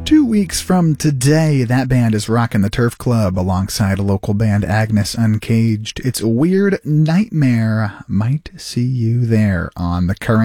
2 weeks from today, that band is rocking the Turf Club alongside a local band, Agnes Uncaged. It's a Weird Nightmare. Might see you there on the Current